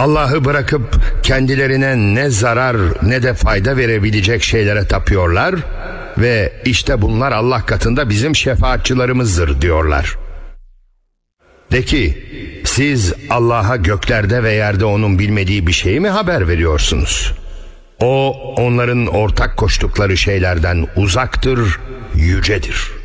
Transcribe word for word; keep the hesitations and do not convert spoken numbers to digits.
Allah'ı bırakıp kendilerine ne zarar ne de fayda verebilecek şeylere tapıyorlar ve işte bunlar Allah katında bizim şefaatçılarımızdır diyorlar. De ki, siz Allah'a göklerde ve yerde onun bilmediği bir şeyi mi haber veriyorsunuz? O, onların ortak koştukları şeylerden uzaktır, yücedir.